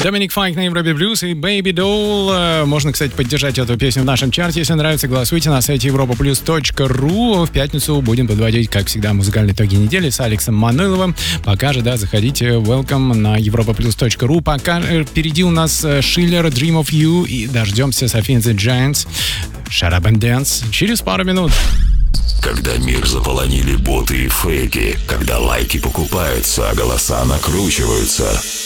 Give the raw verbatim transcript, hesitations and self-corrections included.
Доминик Файк на Европе Плюс и Baby Doll. Можно, кстати, поддержать эту песню в нашем чарте. Если нравится, голосуйте на сайте европа плюс точка ру. В пятницу будем подводить, как всегда, музыкальные итоги недели с Алексом Мануиловым. Пока же, да, заходите, welcome на европа плюс точка ру. Пока впереди у нас Шиллер, Dream of You, и дождемся Софи and the Giants, Shut Up and Dance через пару минут. Когда мир заполонили боты и фейки, когда лайки покупаются, а голоса накручиваются,